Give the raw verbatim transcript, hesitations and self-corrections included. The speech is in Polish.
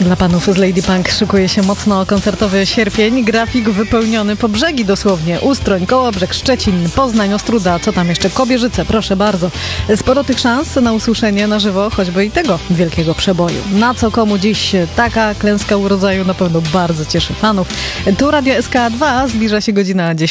Dla panów z Lady Punk szykuje się mocno koncertowy sierpień. Grafik wypełniony po brzegi dosłownie. Ustroń, Kołobrzeg, Szczecin, Poznań, Ostróda, co tam jeszcze? Kobierzyce, proszę bardzo. Sporo tych szans na usłyszenie na żywo, choćby i tego wielkiego przeboju. Na co komu dziś taka klęska urodzaju na pewno bardzo cieszy fanów. Tu Radio S K dwa, zbliża się godzina dziesiąta.